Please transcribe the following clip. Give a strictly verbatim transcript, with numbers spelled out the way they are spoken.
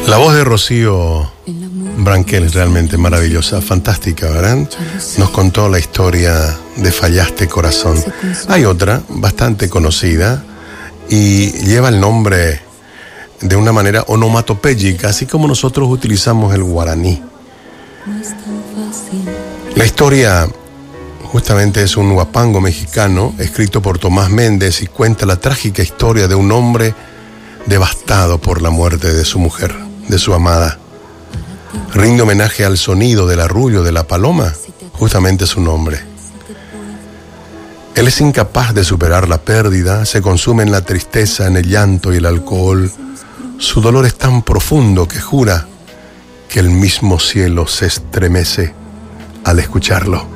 La voz de Rocío Branquel es realmente maravillosa, fantástica, ¿verdad? Nos contó la historia de Fallaste Corazón. Hay otra bastante conocida y lleva el nombre de una manera onomatopéyica, así como nosotros utilizamos el guaraní. La historia justamente es un huapango mexicano escrito por Tomás Méndez y cuenta la trágica historia de un hombre devastado por la muerte de su mujer, de su amada. Rinde homenaje al sonido del arrullo de la paloma, justamente su nombre. Él es incapaz de superar la pérdida, se consume en la tristeza, en el llanto y el alcohol. Su dolor es tan profundo que jura que el mismo cielo se estremece al escucharlo.